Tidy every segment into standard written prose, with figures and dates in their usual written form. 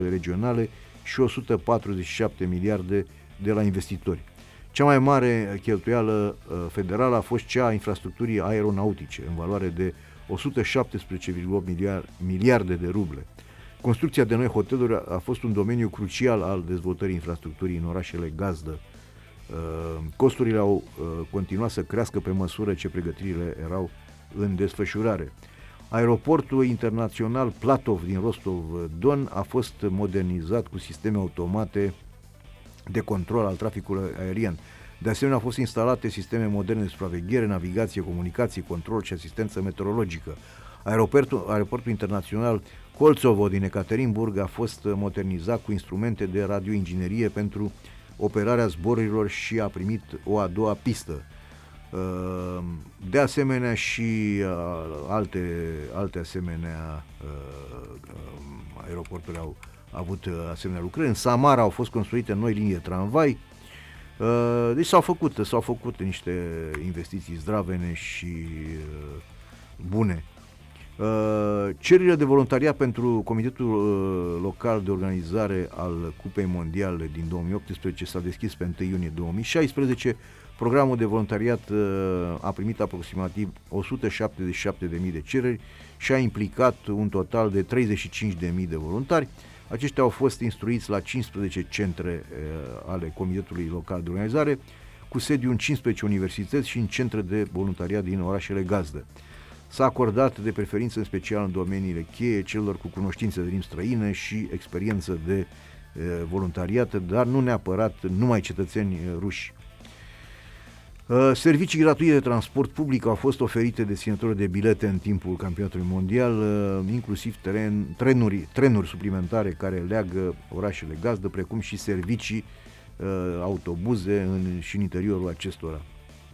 regionale și 147 miliarde de la investitori. Cea mai mare cheltuială federală a fost cea a infrastructurii aeronautice, în valoare de 117,8 miliarde de ruble. Construcția de noi hoteluri a fost un domeniu crucial al dezvoltării infrastructurii în orașele gazdă. Costurile au continuat să crească pe măsură ce pregătirile erau în desfășurare. Aeroportul internațional Platov din Rostov-Don a fost modernizat cu sisteme automate de control al traficului aerian. De asemenea, au fost instalate sisteme moderne de supraveghere, navigație, comunicații, control și asistență meteorologică. Aeroportul internațional Kolțovo din Ekaterinburg a fost modernizat cu instrumente de radioinginerie pentru operarea zborurilor și a primit o a doua pistă. De asemenea și alte asemenea aeroporturi au avut asemenea lucrări. În Samara au fost construite noi linii de tramvai. Deci s-au făcut niște investiții zdravene și bune. Cererile de voluntariat pentru Comitetul Local de Organizare al Cupei Mondiale din 2018 s-a deschis pe 1 iunie 2016. Programul de voluntariat a primit aproximativ 177.000 de cereri și a implicat un total de 35.000 de voluntari. Aceștia au fost instruiți la 15 centre ale Comitetului Local de Organizare, cu sediu în 15 universități și în centre de voluntariat din orașele gazdă. S-a acordat de preferință în special în domeniile cheie celor cu cunoștințe de limbi străine și experiență de voluntariat, dar nu neapărat numai cetățeni ruși. Servicii gratuite de transport public au fost oferite deținătorilor de bilete în timpul campionatului mondial, inclusiv trenuri suplimentare care leagă orașele gazdă, precum și servicii autobuze și în interiorul acestora.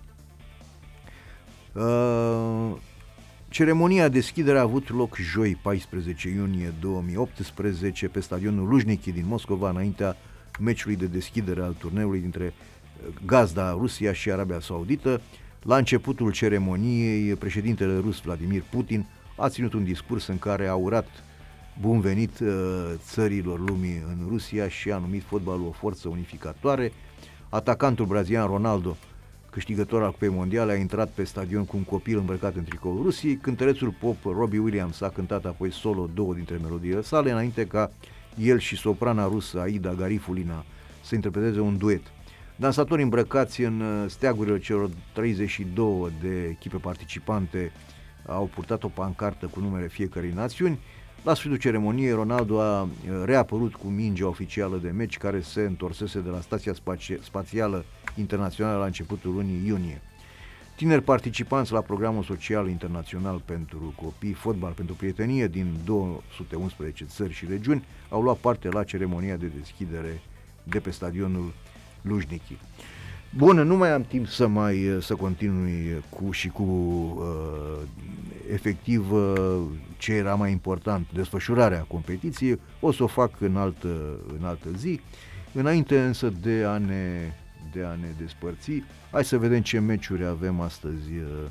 Ceremonia de deschidere a avut loc joi, 14 iunie 2018, pe stadionul Lujniki din Moscova, înaintea meciului de deschidere al turneului dintre gazda Rusia și Arabia Saudită. La începutul ceremoniei, președintele rus Vladimir Putin a ținut un discurs în care a urat bun venit țărilor lumii în Rusia și a numit fotbalul o forță unificatoare. Atacantul brazilian Ronaldo, câștigător al Cupei Mondiale, a intrat pe stadion cu un copil îmbrăcat în tricoul Rusiei. Cântărețul pop Robbie Williams a cântat apoi solo două dintre melodiile sale, înainte ca el și soprana rusă Aida Garifulina să interpreteze un duet. Dansatorii îmbrăcați în steagurile celor 32 de echipe participante au purtat o pancartă cu numele fiecărei națiuni. La sfârșitul ceremoniei, Ronaldo a reapărut cu mingea oficială de meci care se întorsese de la Stația Spațială Internațională la începutul lunii iunie. Tineri participanți la programul social internațional pentru copii, fotbal pentru prietenie din 211 țări și regiuni au luat parte la ceremonia de deschidere de pe stadionul Lujniki. Bun, nu mai am timp să continui cu efectiv ce era mai important, desfășurarea competiției. O să o fac în altă zi. Înainte însă de a ne despărți, hai să vedem ce meciuri avem astăzi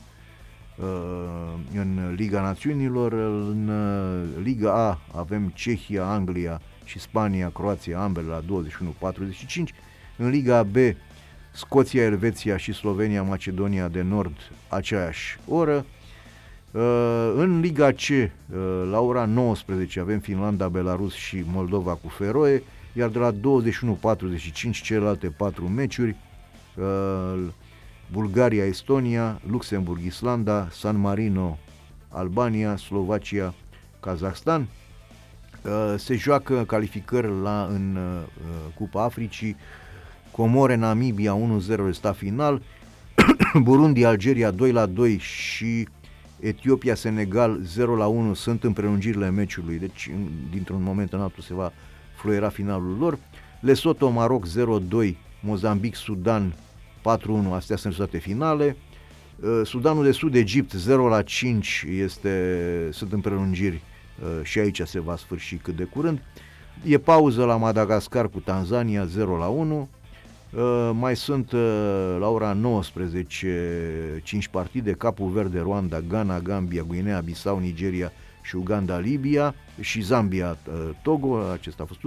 în Liga Națiunilor. În Liga A avem Cehia, Anglia și Spania, Croația, ambele la 21:45. În Liga B, Scoția, Elveția și Slovenia, Macedonia de Nord, aceeași oră. În Liga C, la ora 19, avem Finlanda, Belarus și Moldova cu Feroe, iar de la 21:45 celelalte 4 meciuri, Bulgaria, Estonia, Luxemburg, Islanda, San Marino, Albania, Slovacia, Kazahstan. Se joacă calificări în Cupa Africii, Comore, Namibia 1-0 rezultat final, Burundi, Algeria 2-2 și Etiopia, Senegal 0-1 sunt în prelungirile meciului, deci dintr-un moment în altul se va fluiera finalul lor. Lesotho, Maroc 0-2, Mozambic, Sudan 4-1, astea sunt rezultate finale. Sudanul de Sud, Egipt 0-5 sunt în prelungiri și aici se va sfârși cât de curând. E pauză la Madagascar cu Tanzania 0-1. Mai sunt la ora 19 5 partide: Capul Verde, Rwanda, Ghana, Gambia, Guinea Bissau, Nigeria și Uganda, Libia și Zambia, Togo. Acesta a fost